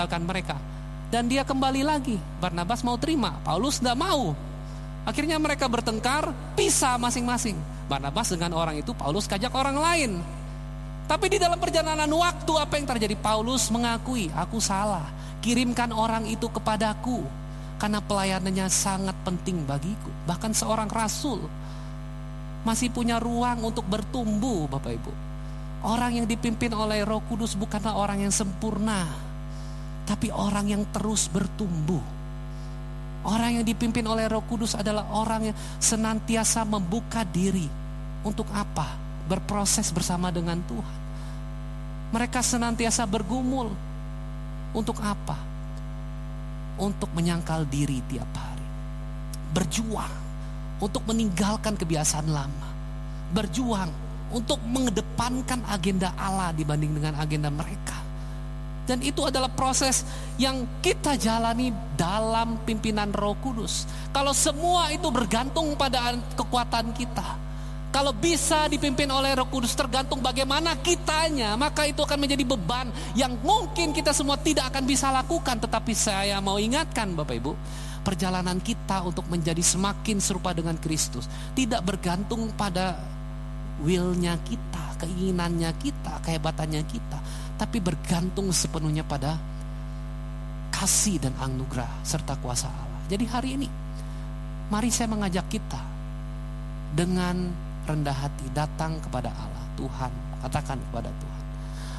meninggalkan mereka. Dan dia kembali lagi. Barnabas mau terima, Paulus tidak mau. Akhirnya mereka bertengkar, pisah masing-masing. Barnabas dengan orang itu, Paulus kajak orang lain. Tapi di dalam perjalanan waktu apa yang terjadi? Paulus mengakui, aku salah. Kirimkan orang itu kepadaku. Karena pelayanannya sangat penting bagiku. Bahkan seorang rasul masih punya ruang untuk bertumbuh, Bapak Ibu. Orang yang dipimpin oleh Roh Kudus bukanlah orang yang sempurna, tapi orang yang terus bertumbuh. Orang yang dipimpin oleh Roh Kudus adalah orang yang senantiasa membuka diri. Untuk apa? Berproses bersama dengan Tuhan. Mereka senantiasa bergumul. Untuk apa? Untuk menyangkal diri tiap hari. Berjuang untuk meninggalkan kebiasaan lama. Berjuang untuk mengedepankan agenda Allah dibanding dengan agenda mereka. Dan itu adalah proses yang kita jalani dalam pimpinan Roh Kudus. Kalau semua itu bergantung pada kekuatan kita, kalau bisa dipimpin oleh Roh Kudus tergantung bagaimana kitanya, maka itu akan menjadi beban yang mungkin kita semua tidak akan bisa lakukan. Tetapi saya mau ingatkan Bapak Ibu, perjalanan kita untuk menjadi semakin serupa dengan Kristus tidak bergantung pada will-nya kita, keinginannya kita, kehebatannya kita, tapi bergantung sepenuhnya pada kasih dan anugerah serta kuasa Allah. Jadi hari ini mari saya mengajak kita dengan rendah hati datang kepada Allah. Tuhan, katakan kepada Tuhan,